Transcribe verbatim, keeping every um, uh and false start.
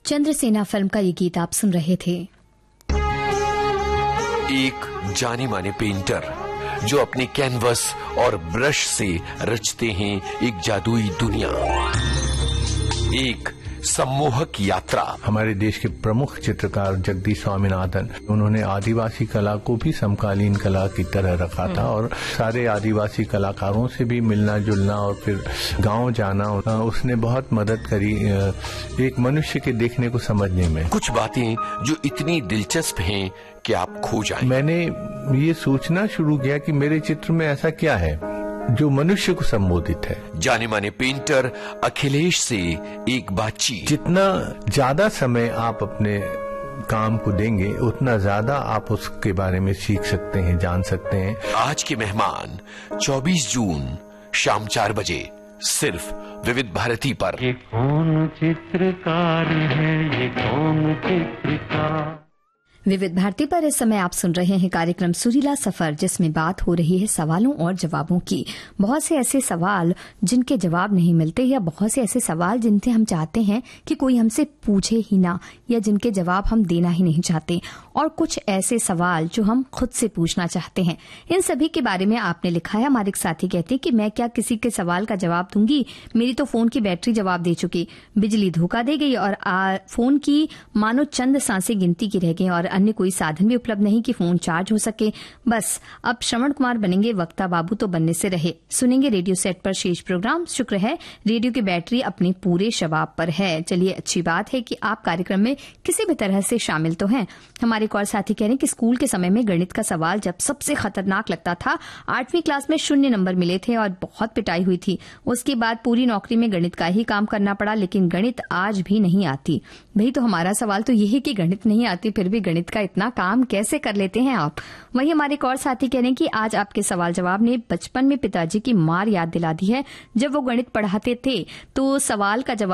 Chandrasena film का ये गीत आप सुन रहे थे। एक जाने माने पेंटर जो अपने कैनवस और ब्रश से रचते हैं एक जादुई दुनिया, एक सम्मोहक यात्रा। हमारे देश के प्रमुख चित्रकार जगदीश स्वामीनाथन, उन्होंने आदिवासी कला को भी समकालीन कला की तरह रखा था और सारे आदिवासी कलाकारों से भी मिलना जुलना और फिर गांव जाना, उसने बहुत मदद करी एक मनुष्य के देखने को समझने में। कुछ बातें जो इतनी दिलचस्प हैं कि आप खो जाएं। मैंने ये सोचना शुरू किया कि मेरे चित्र में ऐसा क्या है जो मनुष्य को संबोधित है। जाने माने पेंटर अखिलेश से एक बातचीत। जितना ज्यादा समय आप अपने काम को देंगे उतना ज्यादा आप उसके बारे में सीख सकते हैं, जान सकते हैं। आज के मेहमान चौबीस जून शाम चार बजे सिर्फ विविध भारती पर। ये कौन चित्रकार है, ये कौन चित्रकार। विविध भारती पर इस समय आप सुन रहे हैं कार्यक्रम सुरीला सफर, जिसमें बात हो रही है सवालों और जवाबों की। बहुत से ऐसे सवाल जिनके जवाब नहीं मिलते, या बहुत से ऐसे सवाल जिनसे हम चाहते हैं कि कोई हमसे पूछे ही ना, या जिनके जवाब हम देना ही नहीं चाहते, और कुछ ऐसे सवाल जो हम खुद से पूछना चाहते हैं। इन सभी के बारे में आपने लिखा है। हमारे एक साथी कहते हैं कि मैं क्या किसी के सवाल का जवाब दूंगी, मेरी तो फोन की बैटरी जवाब दे चुकी, बिजली धोखा दे गई और आ, फोन की मानो चंद सांसें गिनती की रह गई और अन्य कोई साधन भी उपलब्ध नहीं कि फोन चार्ज हो सके। बस अब श्रवण कुमार बनेंगे, वक्ता बाबू तो बनने से रहे। सुनेंगे रेडियो सेट पर शेष प्रोग्राम। शुक्र है रेडियो की बैटरी अपने पूरे शबाब पर है। चलिए, अच्छी बात है कि आप कार्यक्रम में किसी भी तरह से शामिल तो हैं। हमारे एक और साथी कह रहे हैं कि स्कूल के समय में गणित का सवाल जब सबसे खतरनाक लगता था, आठवीं क्लास में शून्य नंबर मिले थे और बहुत पिटाई हुई थी। उसके बाद पूरी नौकरी में गणित का ही काम करना पड़ा, लेकिन गणित आज भी नहीं आती। भाई, तो हमारा सवाल तो यही कि गणित नहीं आती, फिर भी गणित का इतना काम कैसे कर लेते हैं आप। वहीं हमारे एक और साथी कह रहे हैं कि आज आपके सवाल जवाब ने बचपन में पिताजी की मार याद दिला दी है। जब वो गणित पढ़ाते थे तो सवाल का जवाब